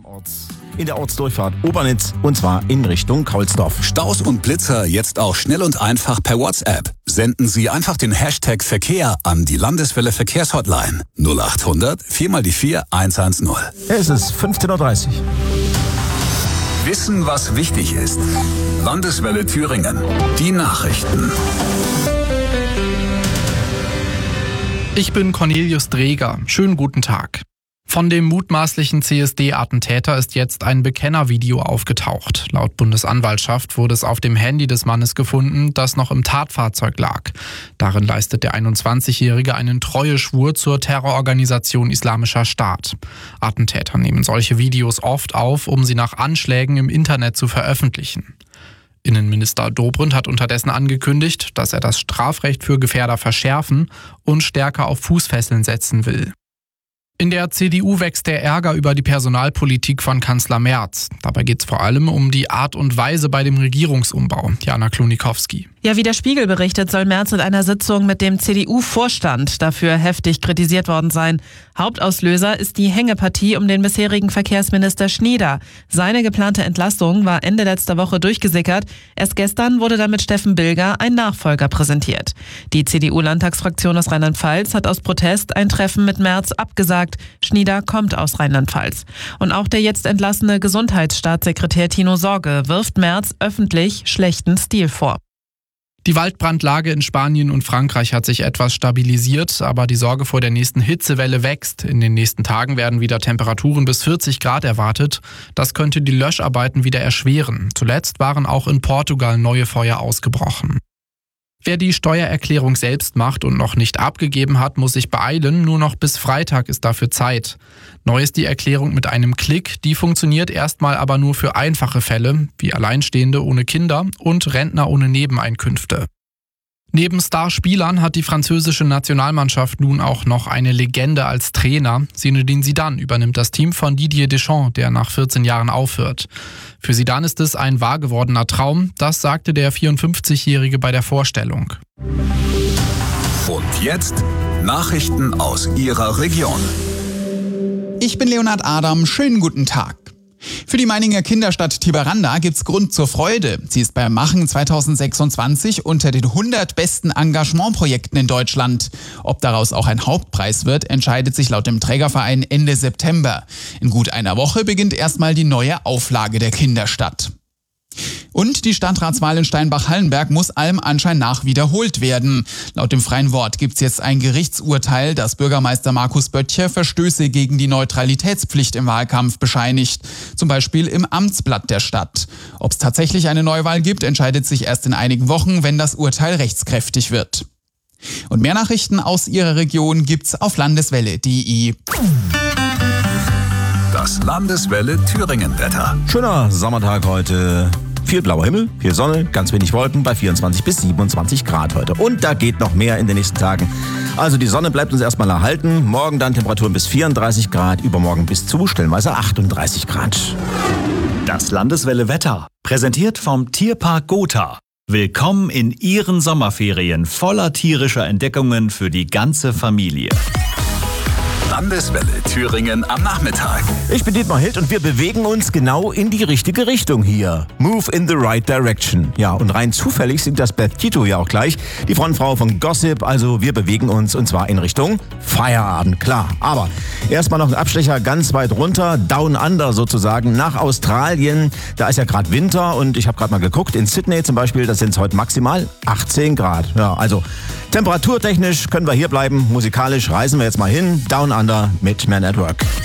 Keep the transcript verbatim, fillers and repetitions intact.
Orts, in der Ortsdurchfahrt Obernitz und zwar in Richtung Kaulsdorf. Staus und Blitzer jetzt auch schnell und einfach per WhatsApp. Senden Sie einfach den Hashtag Verkehr an die Landeswelle Verkehrshotline null achthundert vier mal die vier eins eins null. Es ist fünfzehn Uhr dreißig. Wissen, was wichtig ist. Landeswelle Thüringen. Die Nachrichten. Ich bin Cornelius Dreger. Schönen guten Tag. Von dem mutmaßlichen C S D-Attentäter ist jetzt ein Bekennervideo aufgetaucht. Laut Bundesanwaltschaft wurde es auf dem Handy des Mannes gefunden, das noch im Tatfahrzeug lag. Darin leistet der einundzwanzigjährige einen Treueschwur zur Terrororganisation Islamischer Staat. Attentäter nehmen solche Videos oft auf, um sie nach Anschlägen im Internet zu veröffentlichen. Innenminister Dobrindt hat unterdessen angekündigt, dass er das Strafrecht für Gefährder verschärfen und stärker auf Fußfesseln setzen will. In der C D U wächst der Ärger über die Personalpolitik von Kanzler Merz. Dabei geht es vor allem um die Art und Weise bei dem Regierungsumbau. Jana Klonikowski. Ja, wie der Spiegel berichtet, soll Merz in einer Sitzung mit dem C D U-Vorstand dafür heftig kritisiert worden sein. Hauptauslöser ist die Hängepartie um den bisherigen Verkehrsminister Schnieder. Seine geplante Entlassung war Ende letzter Woche durchgesickert. Erst gestern wurde damit Steffen Bilger ein Nachfolger präsentiert. Die C D U-Landtagsfraktion aus Rheinland-Pfalz hat aus Protest ein Treffen mit Merz abgesagt. Schnieder kommt aus Rheinland-Pfalz. Und auch der jetzt entlassene Gesundheitsstaatssekretär Tino Sorge wirft Merz öffentlich schlechten Stil vor. Die Waldbrandlage in Spanien und Frankreich hat sich etwas stabilisiert, aber die Sorge vor der nächsten Hitzewelle wächst. In den nächsten Tagen werden wieder Temperaturen bis vierzig Grad erwartet. Das könnte die Löscharbeiten wieder erschweren. Zuletzt waren auch in Portugal neue Feuer ausgebrochen. Wer die Steuererklärung selbst macht und noch nicht abgegeben hat, muss sich beeilen. Nur noch bis Freitag ist dafür Zeit. Neu ist die Erklärung mit einem Klick. Die funktioniert erstmal aber nur für einfache Fälle, wie Alleinstehende ohne Kinder und Rentner ohne Nebeneinkünfte. Neben Starspielern hat die französische Nationalmannschaft nun auch noch eine Legende als Trainer. Zinedine Zidane übernimmt das Team von Didier Deschamps, der nach vierzehn Jahren aufhört. Für Zidane ist es ein wahr gewordener Traum, das sagte der vierundfünfzigjährige bei der Vorstellung. Und jetzt Nachrichten aus Ihrer Region. Ich bin Leonhard Adam, schönen guten Tag. Für die Meininger Kinderstadt Tiberanda gibt's Grund zur Freude. Sie ist beim Machen zweitausendsechsundzwanzig unter den hundert besten Engagementprojekten in Deutschland. Ob daraus auch ein Hauptpreis wird, entscheidet sich laut dem Trägerverein Ende September. In gut einer Woche beginnt erstmal die neue Auflage der Kinderstadt. Und die Stadtratswahl in Steinbach-Hallenberg muss allem Anschein nach wiederholt werden. Laut dem Freien Wort gibt's jetzt ein Gerichtsurteil, das Bürgermeister Markus Böttcher Verstöße gegen die Neutralitätspflicht im Wahlkampf bescheinigt. Zum Beispiel im Amtsblatt der Stadt. Ob es tatsächlich eine Neuwahl gibt, entscheidet sich erst in einigen Wochen, wenn das Urteil rechtskräftig wird. Und mehr Nachrichten aus Ihrer Region gibt's auf landeswelle punkt de. Das Landeswelle Thüringen-Wetter. Schöner Sommertag heute. Viel blauer Himmel, viel Sonne, ganz wenig Wolken bei vierundzwanzig bis siebenundzwanzig Grad heute. Und da geht noch mehr in den nächsten Tagen. Also die Sonne bleibt uns erstmal erhalten. Morgen dann Temperaturen bis vierunddreißig Grad, übermorgen bis zu stellenweise achtunddreißig Grad. Das Landeswelle Wetter, präsentiert vom Tierpark Gotha. Willkommen in Ihren Sommerferien voller tierischer Entdeckungen für die ganze Familie. Landeswelle Thüringen am Nachmittag. Ich bin Dietmar Hild und wir bewegen uns genau in die richtige Richtung hier. Move in the right direction. Ja, und rein zufällig singt das Beth Tito ja auch gleich. Die Frontfrau von Gossip. Also wir bewegen uns und zwar in Richtung Feierabend, klar. Aber erstmal noch ein Abstecher ganz weit runter, down under sozusagen, nach Australien. Da ist ja gerade Winter und ich habe gerade mal geguckt. In Sydney zum Beispiel, das sind es heute maximal achtzehn Grad. Ja, also temperaturtechnisch können wir hier bleiben. Musikalisch reisen wir jetzt mal hin. Down under mit Man at Work.